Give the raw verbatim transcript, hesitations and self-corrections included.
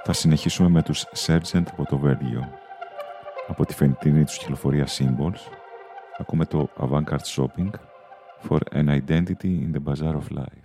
Θα συνεχίσουμε με τους Sergeant από το Βέλγιο. Από τη φετινή τους κυκλοφορία Symbols, ακούμε το Avant-Garde Shopping for an Identity in the Bazaar of Life.